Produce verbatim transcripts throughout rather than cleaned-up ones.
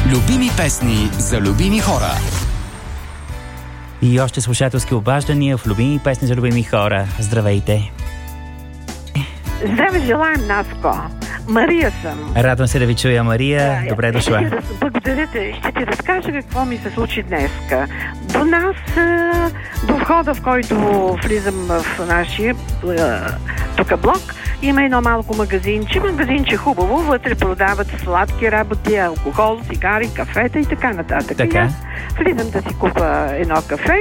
Любими песни за любими хора. И още слушателски обаждания в любими песни за любими хора. Здравейте! Здраве желаем, Наско! Мария съм. Радвам се да ви чуя, Мария. Добре дошла. Ще ти, благодаря те. Ще ти разкажа какво ми се случи днеска. До нас, до входа, в който влизам в нашия тук блок, има едно малко магазинче. Магазинче хубаво. Вътре продават сладки работи, алкохол, цигари, кафета и така нататък. Така. Влизам да си купа едно кафе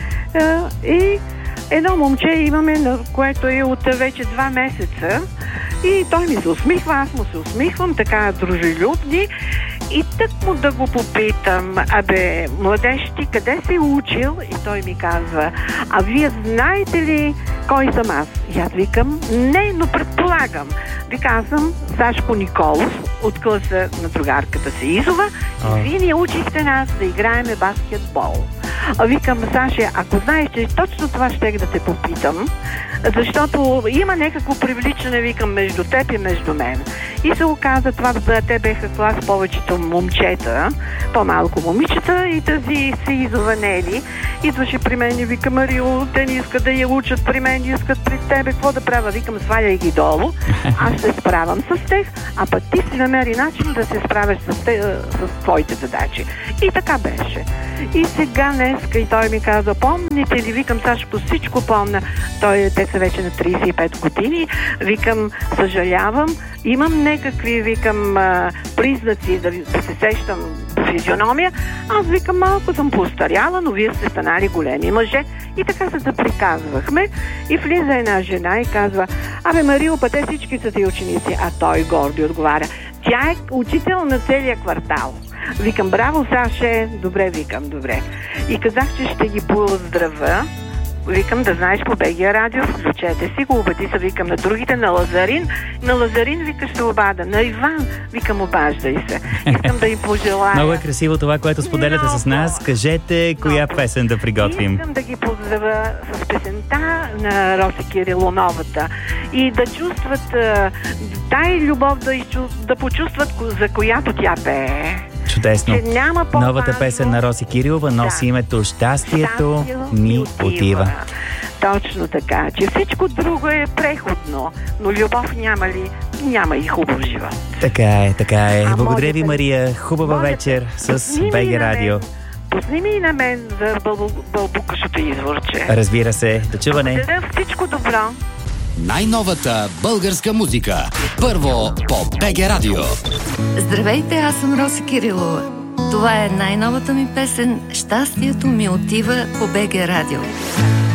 и едно момче имаме, което е от вече два месеца. И той ми се усмихва, аз му се усмихвам, така дружелюбни. И тък му да го попитам: абе, младеж, ти къде си учил? И той ми казва: а вие знаете ли кой съм аз? И аз викам: не, но предполагам. Вика, аз съм Сашко Николов от класа на другарката си Изова. И вие ни учихте нас да играеме баскетбол. А викам: Саше, ако знаеш, че точно това щех да те попитам, защото има някакво привличане, викам, между теб и между мен. И се оказа това, да те беха клас повечето момчета, по-малко момичета, и тази си изованели. Идваше при мен и вика: Марио, те не искат да я учат при мен, искат при тебе, какво да правя? Викам: сваляй ги долу, аз се справям с тях, а пък ти си намери начин да се справяш с, те, с твоите задачи. И така беше. И сега днеска и той ми каза: помните ли? Викам: Сашко, всичко помня. Той, те са вече на трийсет и пет години. Викам: съжалявам, имам някакви, викам, признаци да, да се сещам по физиономия. Аз, викам, малко съм поостаряла, но вие сте станали големи мъже. И така се заприказвахме. И влиза една жена и казва: абе, Марио, па те всички са ти ученици. А той гордо отговаря: тя е учител на целия квартал. Викам: браво, Саше. Добре, викам, добре. И казах, че ще ги поздравя. Викам: да знаеш, по БГ радио, включете си го, обади се, викам, на другите, на Лазарин. На Лазарин, вика, ще обада. На Иван, викам, обаждай се. Искам да им пожелая. Много е красиво това, което споделяте много с нас. Кажете, коя много песен да приготвим. Искам да ги поздравя с песента на Роси Кирило, новата. И да чувстват тая любов, да, изчу... да почувстват, за която тя пее. Чудесно. Новата песен на Роси Кирилова носи да. името "Щастието ми отива". отива. Точно така, че всичко друго е преходно, но любов няма ли? Няма и хубав живот. Така е, така е. А благодаря ви, да... Мария. Хубава може вечер с БГ радио. Пусни ми и на мен за бълбукашото изворче. Разбира се. До чуване. Благодаря, всичко добро. Най-новата българска музика. Първо по БГ радио. Здравейте, аз съм Роси Кирилова. Това е най-новата ми песен "Щастието ми отива" по БГ радио.